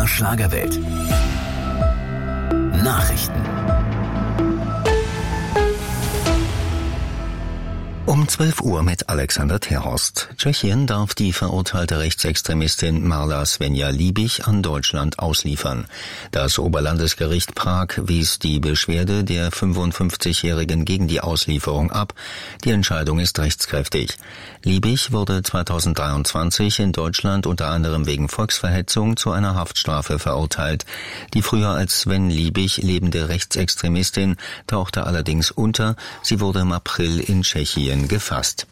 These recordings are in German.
MDR Schlagerwelt. Nachrichten. Um 12 Uhr mit Alexander Terhorst. Tschechien darf die verurteilte Rechtsextremistin Marla Svenja-Liebig an Deutschland ausliefern. Das Oberlandesgericht Prag wies die Beschwerde der 55-Jährigen gegen die Auslieferung ab. Die Entscheidung ist rechtskräftig. Liebig wurde 2023 in Deutschland unter anderem wegen Volksverhetzung zu einer Haftstrafe verurteilt. Die früher als Sven Liebig lebende Rechtsextremistin tauchte allerdings unter. Sie wurde im April in Tschechien gefasst.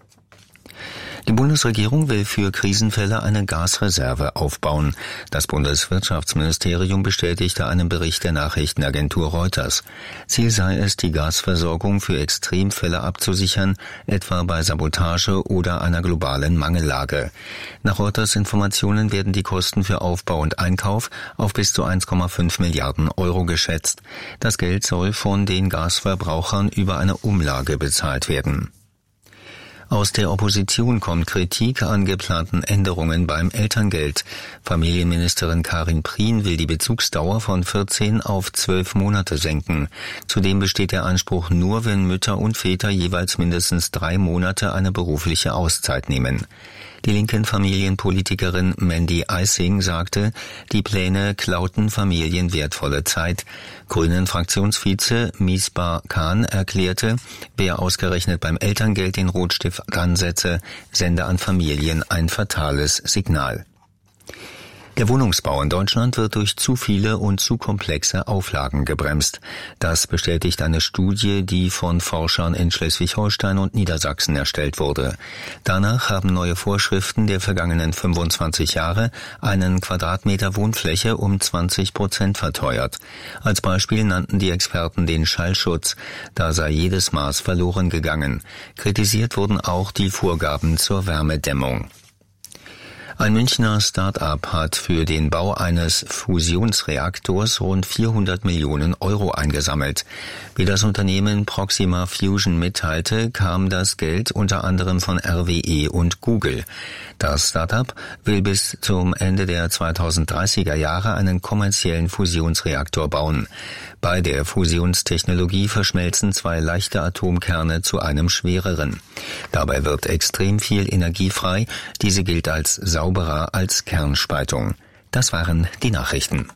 Die Bundesregierung will für Krisenfälle eine Gasreserve aufbauen. Das Bundeswirtschaftsministerium bestätigte einen Bericht der Nachrichtenagentur Reuters. Ziel sei es, die Gasversorgung für Extremfälle abzusichern, etwa bei Sabotage oder einer globalen Mangellage. Nach Reuters Informationen werden die Kosten für Aufbau und Einkauf auf bis zu 1,5 Milliarden Euro geschätzt. Das Geld soll von den Gasverbrauchern über eine Umlage bezahlt werden. Aus der Opposition kommt Kritik an geplanten Änderungen beim Elterngeld. Familienministerin Karin Prien will die Bezugsdauer von 14 auf 12 Monate senken. Zudem besteht der Anspruch nur, wenn Mütter und Väter jeweils mindestens 3 Monate eine berufliche Auszeit nehmen. Die linken Familienpolitikerin Mandy Eising sagte, die Pläne klauten Familien wertvolle Zeit. Grünen-Fraktionsvize Misbah Khan erklärte, wer ausgerechnet beim Elterngeld den Rotstift ansetze, sende an Familien ein fatales Signal. Der Wohnungsbau in Deutschland wird durch zu viele und zu komplexe Auflagen gebremst. Das bestätigt eine Studie, die von Forschern in Schleswig-Holstein und Niedersachsen erstellt wurde. Danach haben neue Vorschriften der vergangenen 25 Jahre einen Quadratmeter Wohnfläche um 20% verteuert. Als Beispiel nannten die Experten den Schallschutz. Da sei jedes Maß verloren gegangen. Kritisiert wurden auch die Vorgaben zur Wärmedämmung. Ein Münchner Start-up hat für den Bau eines Fusionsreaktors rund 400 Millionen Euro eingesammelt. Wie das Unternehmen Proxima Fusion mitteilte, kam das Geld unter anderem von RWE und Google. Das Start-up will bis zum Ende der 2030er Jahre einen kommerziellen Fusionsreaktor bauen. Bei der Fusionstechnologie verschmelzen 2 leichte Atomkerne zu einem schwereren. Dabei wird extrem viel Energie frei. Diese gilt als sauberer als Kernspaltung. Das waren die Nachrichten.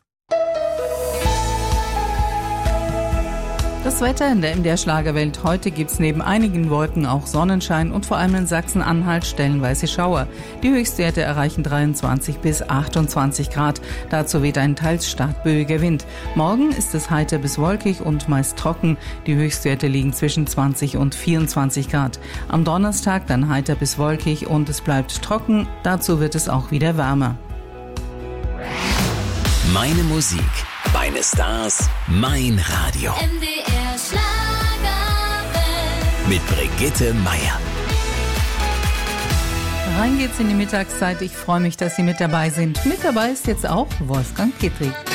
Das Wetter in der MDR Schlagerwelt. Heute gibt's neben einigen Wolken auch Sonnenschein und vor allem in Sachsen-Anhalt stellenweise Schauer. Die Höchstwerte erreichen 23 bis 28 Grad. Dazu weht ein teils stark böiger Wind. Morgen ist es heiter bis wolkig und meist trocken. Die Höchstwerte liegen zwischen 20 und 24 Grad. Am Donnerstag dann heiter bis wolkig und es bleibt trocken. Dazu wird es auch wieder wärmer. Meine Musik, meine Stars, mein Radio. MDR Schlagerwelt. Mit Brigitte Meier. Rein geht's in die Mittagszeit. Ich freue mich, dass Sie mit dabei sind. Mit dabei ist jetzt auch Wolfgang Kittrich.